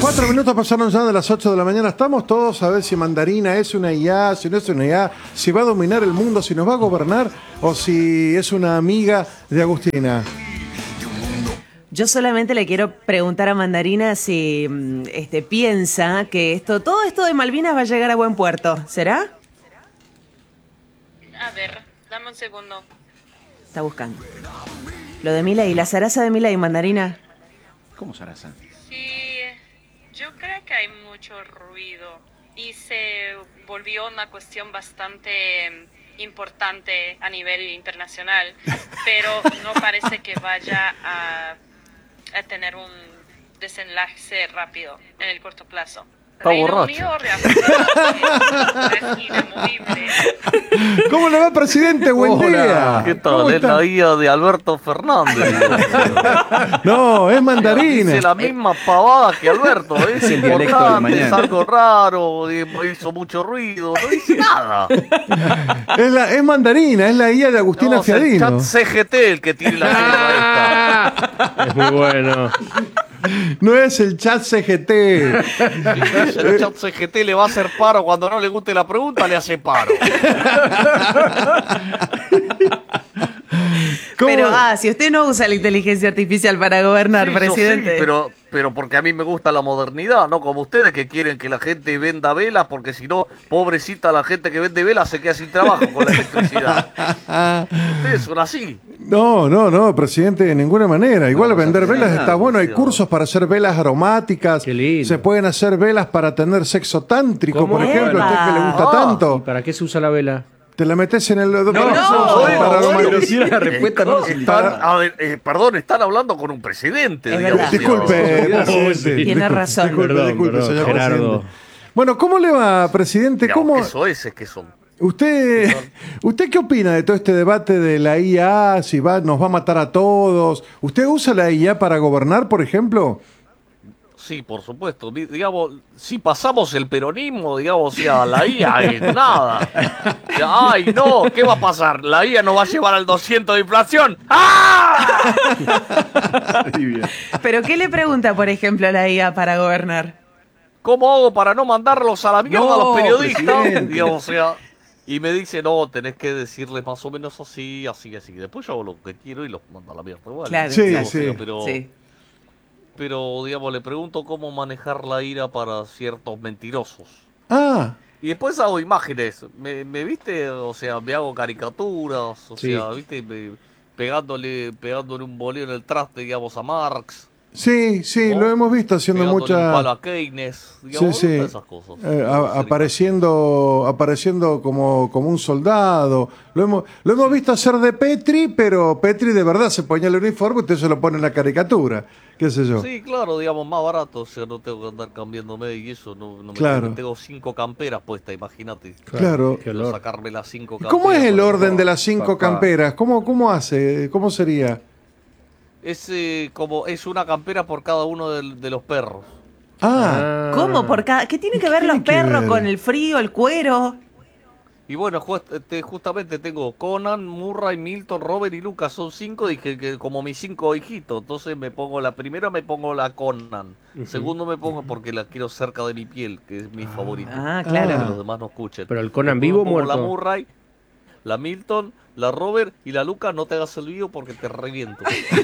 4 minutos pasaron ya de las 8 de la mañana. Estamos todos a ver si Mandarina es una IA, si no es una IA, si va a dominar el mundo, si nos va a gobernar o si es una amiga de Agustina. Yo solamente le quiero preguntar a Mandarina si piensa que todo esto de Malvinas va a llegar a buen puerto. ¿Será? A ver, dame un segundo. Está buscando. Lo de Milei, la zaraza de Milei, Mandarina. ¿Cómo zaraza? Sí, yo creo que hay mucho ruido y se volvió una cuestión bastante importante a nivel internacional, pero no parece que vaya a tener un desenlace rápido en el corto plazo. Está borracho. ¿Cómo le va, presidente? Buen día. ¿Qué tal? Es la IA de Alberto Fernández. No, es Mandarina. Dice la misma pavada que Alberto. Es el dialecto de la importante, es mañana. algo raro, hizo mucho ruido, no dice nada. Es Mandarina, es la IA de Agustina No, es el Fiadino. chat CGT el que tiene la esta. Es muy bueno. No es el chat CGT. El chat CGT le va a hacer paro cuando no le guste la pregunta, le hace paro. ¿Cómo? Pero, si usted no usa la inteligencia artificial para gobernar, Sí, yo presidente. sí, pero porque a mí me gusta la modernidad, no como ustedes que quieren que la gente venda velas, porque si no, pobrecita la gente que vende velas se queda sin trabajo con la electricidad. Ustedes son así. No, presidente, de ninguna manera. Igual No, vender no velas nada, está bueno. Hay demasiado. cursos para hacer velas aromáticas. Qué lindo. Se pueden hacer velas para tener sexo tántrico, ¿Cómo? por ejemplo. A usted que le gusta Ah. ¿Y tanto. para qué se usa la vela? Te la metes en el... No, para pero si era la respuesta no nos Están, a ver, perdón, están hablando con un presidente. Es digamos, verdad. Disculpe, presidente. Tiene razón. Disculpe, señor Gerardo. presidente. Bueno, ¿cómo le va, presidente? Digamos, ¿Cómo... eso es que son. ¿Usted qué opina de todo este debate de la IA? Si nos va a matar a todos. ¿Usted usa la IA para gobernar, por ejemplo? Sí, por supuesto. Digamos, si pasamos el peronismo, digamos, o sea, la IA es nada. Ay, no, ¿qué va a pasar? ¿La IA nos va a llevar al 200 de inflación? ¡Ah! ¿Pero qué le pregunta, por ejemplo, a la IA para gobernar? ¿Cómo hago para no mandarlos a la mierda a los No, periodistas? presidente. Digamos, o sea, y me dice, no, tenés que decirles más o menos así, así, así. Después yo hago lo que quiero y los mando a la mierda. Igual. Claro, Sí, claro. sí. Pero, digamos, le pregunto cómo manejar la ira para ciertos mentirosos. Ah, Y después hago imágenes. ¿Me viste? O sea, me hago caricaturas. O Sí. sea, ¿viste? Pegándole un boleo en el traste, digamos, a Marx. sí, ¿No? lo hemos visto haciendo Pegándole un palo mucha... a Keynes. Digamos, Sí. todas esas cosas. Apareciendo como un soldado. Lo hemos visto hacer de Petri, pero Petri de verdad se ponía el uniforme y usted se lo pone en la caricatura. ¿Qué sé yo? Sí, claro, digamos, más barato. O sea, no tengo que andar cambiándome y eso. No me Claro. tengo 5 camperas puestas, imagínate. Claro. Qué olor. Sacarme las 5 ¿Y camperas. cómo es el para- orden de las 5 papá. camperas? ¿Cómo hace? ¿Cómo sería? Es como es una campera por cada uno de los perros. Ah, ¿Cómo? ¿Qué tienen que ver tiene los que perros ver? con el frío, el cuero? Y bueno, justamente tengo Conan, Murray, Milton, Robert y Lucas. Son 5 que como mis 5 hijitos. Entonces me pongo la primera, me pongo la Conan. Segundo me pongo porque la quiero cerca de mi piel, que es mi favorito. Ah, Que claro. los demás no escuchen. Pero el Conan Después vivo o me pongo muerto. La Murray, la Milton, la Robert y la Lucas. No te hagas el vivo porque te reviento.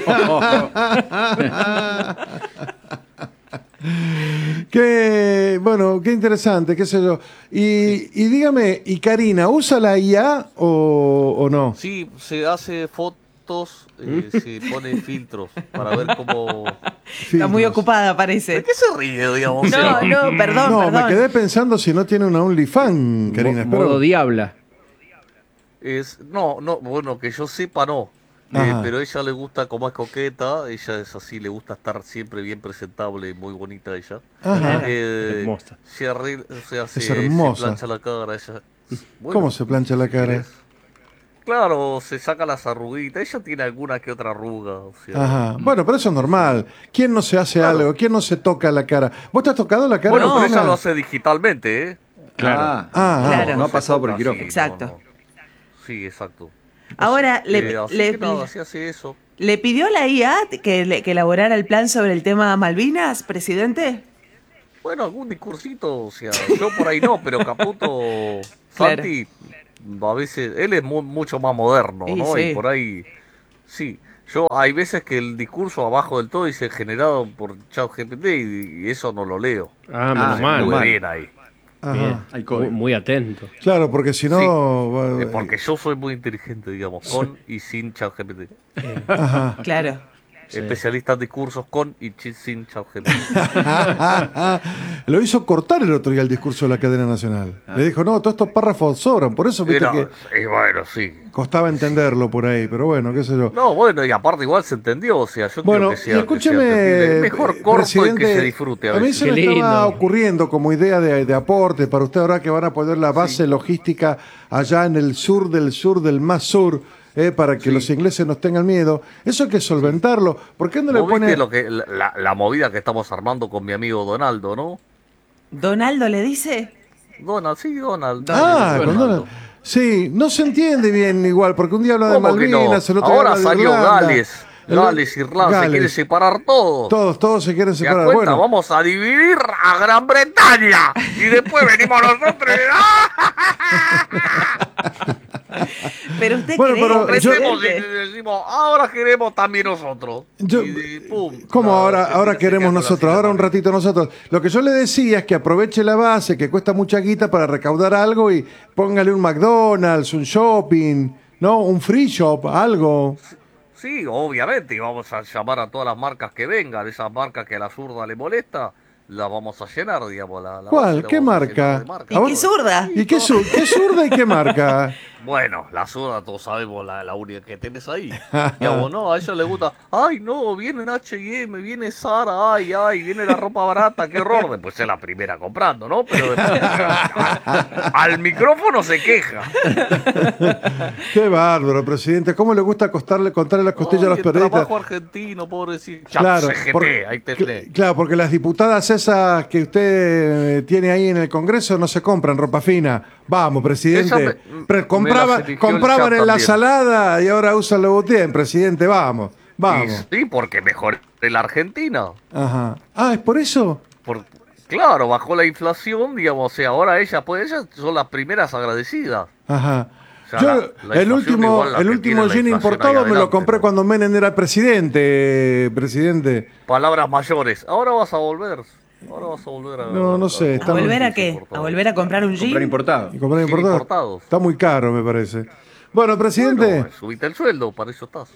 qué interesante, qué sé yo. Y dígame, ¿y Karina, usa la IA o no? Sí, se hace fotos, se pone filtros para ver cómo... Está muy Filtros. ocupada, ¿De parece. qué se ríe, digamos? No, perdón, No, perdón. me quedé pensando si no tiene una OnlyFans, Karina. Modo Espero. diabla. No, bueno, que yo sepa no. Ajá. Pero a ella le gusta, como es coqueta, ella es así, le gusta estar siempre bien presentable y muy bonita ella. Ajá. Hermosa. Se arregla, o sea, Es hermosa. se plancha la cara, ella. Bueno, ¿Cómo se plancha la cara? claro, se saca las arruguitas, ella tiene alguna que otra arruga, o sea. Ajá. Bueno, pero eso es normal. ¿Quién no se hace Claro. algo? ¿Quién no se toca la cara? ¿Vos te has tocado la cara? Bueno, pero Karina? ella lo hace digitalmente, ¿eh? Claro. Claro. No ha pasado por el Sí, quirófano. Exacto. Sí, exacto. Ahora, así que nada, así hace eso. ¿le pidió la IA que elaborara el plan sobre el tema Malvinas, presidente? Bueno, algún discursito, o sea, yo por ahí no, pero Caputo, Claro. Santi, a veces, él es mucho más moderno, Y ¿no? sí. Y por ahí, sí. Yo, hay veces que el discurso abajo del todo dice generado por ChatGPT y eso no lo leo. Ah, menos mal. Muy mal. bien ahí. Ajá. Bien. Hay Muy, código. muy atento. Claro, porque si no. Porque yo soy muy inteligente, digamos, con y sin ChatGPT. Ajá. Claro. Especialista en discursos con y sin ChatGPT. Lo hizo cortar el otro día el discurso de la cadena nacional. Le dijo, no, todos estos párrafos sobran. Por eso viste Y no, que y bueno, sí. costaba entenderlo por ahí, pero bueno, qué sé yo. No, bueno, y aparte igual se entendió, o sea, yo Bueno, creo que sea, y escúcheme, que sea entendible. Es mejor corto y presidente, que se disfrute a mí veces. se me Qué estaba lindo. ocurriendo como idea de aporte para usted ahora que van a poner la base logística allá en el sur del más sur, para que los ingleses nos tengan miedo. Eso hay que solventarlo. ¿Por qué no le ¿Vos viste pone...? lo que, la movida que estamos armando con mi amigo Donaldo, no? ¿Donaldo le dice? Donald, sí, Donald. Ah, Donald. con Donald. Sí, no se entiende bien igual, porque un día habla de ¿Cómo que no? Malvinas, el otro día Ahora habla de salió Irlanda. Gales, Irlanda, se quiere separar todo. Todos se quieren ¿Te das separar. cuenta? Bueno, Vamos a dividir a Gran Bretaña y después venimos nosotros. Pero usted Bueno, cree, pero yo- Crecemos y presidente. decimos, ahora queremos también nosotros. Yo- Pum. ¿cómo La ahora Argentina se queremos queda con la nosotros? silla Ahora un arriba. ratito nosotros. Lo que yo le decía es que aproveche la base, que cuesta mucha guita para recaudar algo y póngale un McDonald's, un shopping, ¿no? Un free shop, algo. Sí, obviamente, y vamos a llamar a todas las marcas que vengan, esas marcas que a la zurda le molesta, las vamos a llenar, digamos. La ¿Cuál? base la ¿Qué vamos a marca? llenar de marcas. ¿Y qué zurda? ¿Y qué zurda y qué marca? Bueno, la zurda todos sabemos la única que tenés ahí. Digamos, no, a ella le gusta, ay no, viene H&M, viene Zara, ay, viene la ropa barata, qué horror. Después es la primera comprando, ¿no? Pero después, al micrófono se queja. Qué bárbaro, presidente. ¿Cómo le gusta contarle las costillas a los Ay, el periodistas? trabajo argentino, pobrecito. Claro, CGT, ahí te claro, porque las diputadas esas que usted tiene ahí en el Congreso no se compran ropa fina. Vamos, presidente. Esa me las eligió el Compraban chat en la también. salada y ahora usan Louboutin, presidente. Vamos. Sí, porque mejoré la Argentina. Ajá. Ah, ¿es por eso? Claro, bajó la inflación, digamos, o sea, ahora ellas son las primeras agradecidas. Ajá. O sea, Yo, la inflación igual la el que último tiene la jean inflación importado ahí me lo adelante, compré ¿no? cuando Menem era presidente. Palabras mayores. Ahora vas a volver. No sé, ¿A está volver muy- a qué? ¿A volver a comprar un Comprar jean? importado. Y comprar Jean importado. importados. Está muy caro, me parece. Bueno, presidente. Bueno, subite el sueldo, para eso estás.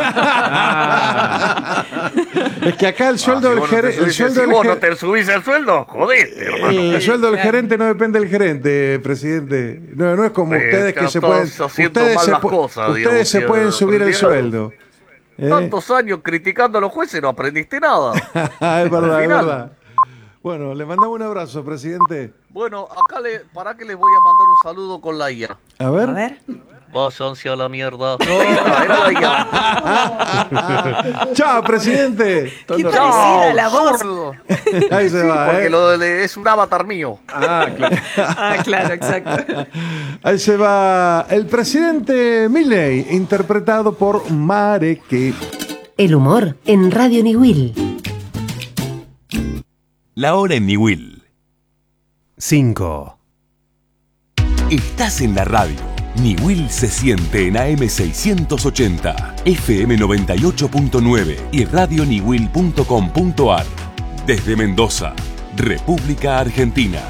Es que acá el sueldo del gerente. Si vos no te subís el sueldo, jodete, hermano. El sueldo del gerente no depende del gerente, presidente. No es como ustedes que se pueden. estás haciendo Ustedes mal se, las pu- cosas, ustedes digamos, se sí, pueden subir el aprendieron. sueldo. Tantos años criticando a los jueces, no aprendiste nada. Es verdad, es Al final. verdad. Bueno, le mandamos un abrazo, presidente. Bueno, acá para que les voy a mandar un saludo con la IA. A ver. A ver. Váyanse a la mierda. Era la IA. Chao, presidente. Qué parecida la voz. zurdo. Ahí se va, Porque es un avatar mío. Ah, claro. Ah, claro, exacto. Ahí se va el presidente Milei, interpretado por Mareke. El humor en Radio Niwil. La hora en Niwil. 5. Estás en la radio. Niwil se siente en AM680, FM 98.9 y radioniwil.com.ar. Desde Mendoza, República Argentina.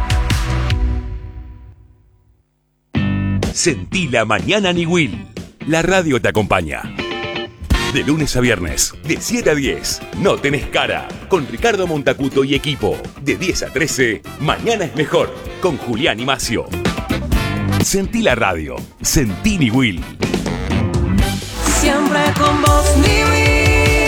Sentí la mañana Niwil. La radio te acompaña. De lunes a viernes, de 7 a 10, No Tenés Cara, con Ricardo Montacuto y equipo. De 10 a 13, Mañana es Mejor, con Julián y Macio. Sentí la radio, sentí Niwil. Siempre con vos, Niwil.